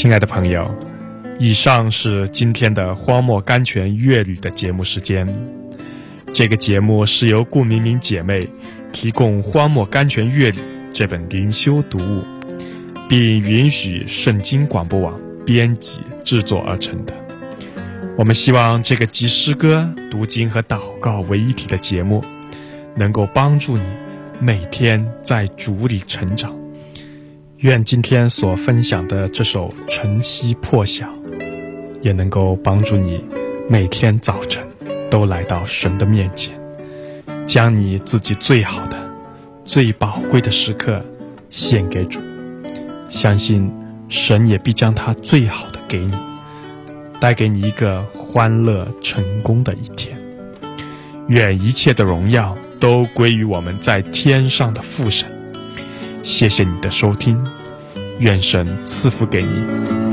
亲爱的朋友，以上是今天的荒漠甘泉乐旅的节目时间。这个节目是由顾明明姐妹提供荒漠甘泉乐旅这本灵修读物，并允许圣经广播网编辑制作而成的。我们希望这个集诗歌、读经和祷告为一体的节目，能够帮助你每天在主里成长。愿今天所分享的这首《晨曦破晓》，也能够帮助你每天早晨都来到神的面前，将你自己最好的、最宝贵的时刻献给主。相信神也必将他最好的给你，带给你一个欢乐成功的一天。愿一切的荣耀都归于我们在天上的父神。谢谢你的收听，愿神赐福给你。